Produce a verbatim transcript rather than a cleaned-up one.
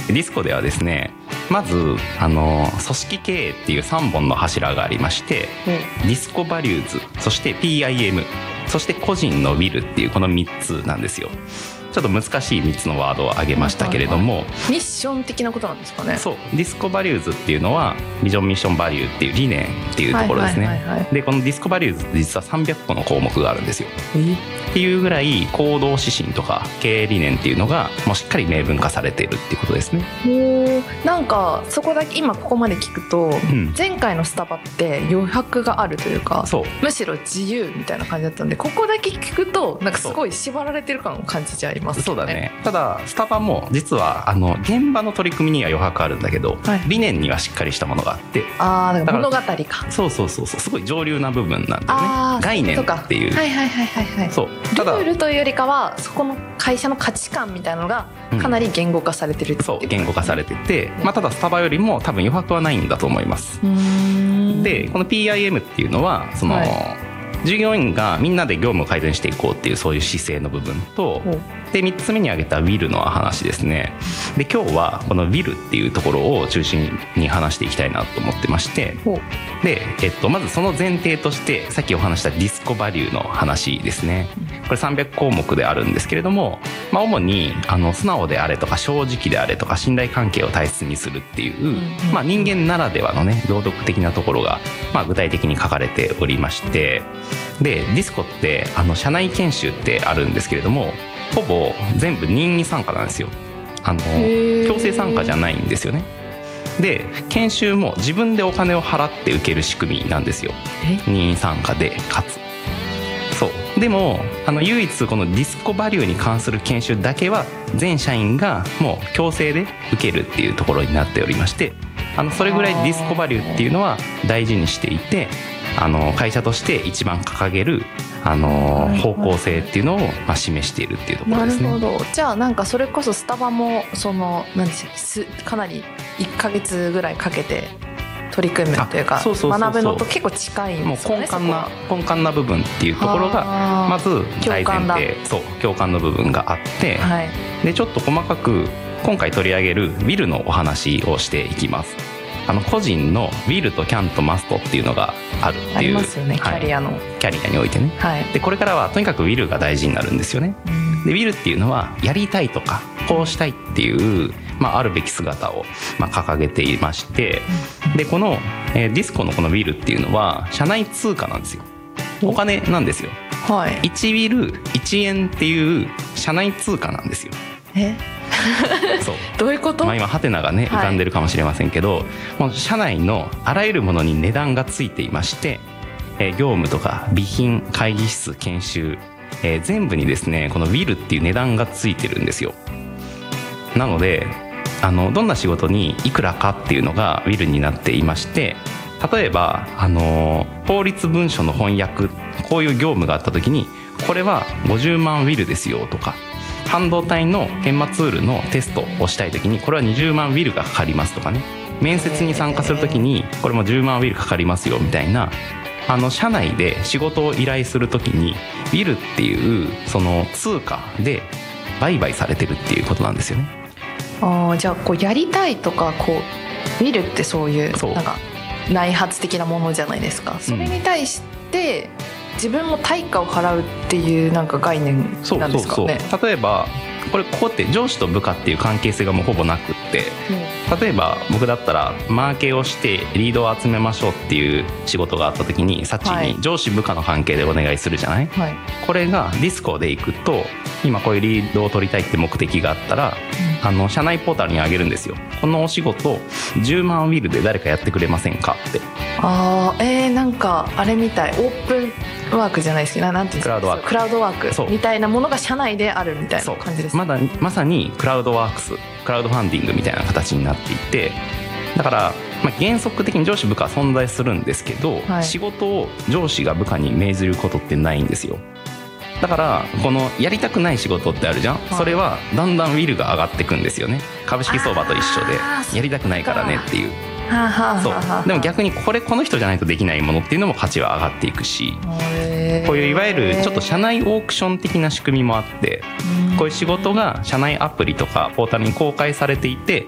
ディスコではですね、まずあの組織経営っていうさんぼんの柱がありまして、うん、ディスコバリューズ、そして ピーアイエム、 そして個人のウィルっていうこのみっつなんですよ。ちょっと難しいみっつのワードを挙げましたけれども、はいはい、 ミッション的なことなんですかね。 そう、ディスコバリューズっていうのはビジョンミッションバリューっていう理念っていうところですね、はいはいはいはい、でこのディスコバリューズって実はさんびゃっこの項目があるんですよ。えっていうぐらい行動指針とか経営理念っていうのがもうしっかり明文化されているっていうことですね。 へー、なんかそこだけ今ここまで聞くと、うん、前回のスタバって余白があるというか、そうむしろ自由みたいな感じだったんで、ここだけ聞くとなんかすごい縛られてる感を感じちゃいますね。 そうだね。ただスタバも実はあの現場の取り組みには余白あるんだけど、はい、理念にはしっかりしたものがあって、 あーだから物語か。 そうそうそうそう、すごい上流な部分なんだよね。概念っていう、 はいはいはいはいはい、そうルールというよりかはそこの会社の価値観みたいなのがかなり言語化されてるって、うん、 そう言語化されてて、まあ、ただスタバよりも多分余白はないんだと思います。うーんでこの ピーアイエム っていうのはその、はい、従業員がみんなで業務を改善していこうっていうそういう姿勢の部分と、でみっつめに挙げた Will の話ですね。で今日はこの Will っていうところを中心に話していきたいなと思ってまして、で、えっと、まずその前提としてさっきお話したディスコバリューの話ですね。これさんびゃくこうもくであるんですけれども、まあ、主にあの素直であれとか正直であれとか信頼関係を大切にするっていう、まあ、人間ならではのね道徳的なところが、まあ、具体的に書かれておりまして、でディスコってあの社内研修ってあるんですけれども、ほぼ全部任意参加なんですよ。あの強制参加じゃないんですよね。で研修も自分でお金を払って受ける仕組みなんですよ。任意参加でかつそうでもあの唯一このディスコバリューに関する研修だけは全社員がもう強制で受けるっていうところになっておりまして、あのそれぐらいディスコバリューっていうのは大事にしていて、あの会社として一番掲げるあの方向性っていうのをまあ示しているっていうところですね。 なるほど。じゃあなんかそれこそスタバもその何でしょう、かなりいっかげつぐらいかけて取り組むというか学ぶのと結構近いんですよね。 もう根幹な根幹な部分っていうところがまず大前提、そう共感の部分があって、はい、でちょっと細かく今回取り上げる Will のお話をしていきます。あの個人の Will と Can と Must っていうのがあるっていう、ありますよね、キャリアの、はい、 キャリアにおいてね、はい、でこれからはとにかく Will が大事になるんですよね。で Will っていうのはやりたいとかこうしたいっていう、まあ、あるべき姿を、まあ、掲げていまして、でこの、えー、ディスコのこの Will っていうのは社内通貨なんですよ。お金なんですよ、はい、いち Willいちえんっていう社内通貨なんですよ。 えそうどういうこと？ まあ、今ハテナがね浮かんでるかもしれませんけど、はい、もう社内のあらゆるものに値段がついていまして、えー、業務とか備品、会議室、研修、えー、全部にですねこの Will っていう値段がついてるんですよ。なのであのどんな仕事にいくらかっていうのが Will になっていまして、例えばあの法律文書の翻訳、こういう業務があった時にこれはごじゅうまん Will ですよとか、半導体の研磨ツールのテストをしたいときにこれはにじゅうまん Will がかかりますとかね、面接に参加するときにこれもじゅうまん Will かかりますよみたいな、あの社内で仕事を依頼するときに Will っていうその通貨で売買されてるっていうことなんですよね。 あ、じゃあこうやりたいとかこう Will ってそういうなんか内発的なものじゃないですか。それに対して自分も対価を払うっていうなんか概念なんですかね。そうそうそう。 例えばこれここって上司と部下っていう関係性がもうほぼなくって、うん、例えば僕だったらマーケをしてリードを集めましょうっていう仕事があった時にサチに上司部下の関係でお願いするじゃない、はい、これがディスコで行くと今こういうリードを取りたいって目的があったら、うん、あの社内ポータルにあげるんですよ。このお仕事じゅうまん Will で誰かやってくれませんかって。 あー、えー、なんかあれみたい、オープンワークじゃないですけど、なんていうんですか、クラウドワーク、クラウドワークみたいなものが社内であるみたいな感じです。 まだまさにクラウドワークス、クラウドファンディングみたいな形になっていて、だから、まあ、原則的に上司部下は存在するんですけど、はい、仕事を上司が部下に命ずることってないんですよ。だからこのやりたくない仕事ってあるじゃん、はい、それはだんだんウィルが上がってくんですよね。株式相場と一緒でやりたくないからねっていう。そうでも逆にこれこの人じゃないとできないものっていうのも価値は上がっていくし、こういういわゆるちょっと社内オークション的な仕組みもあって、こういう仕事が社内アプリとかポータルに公開されていて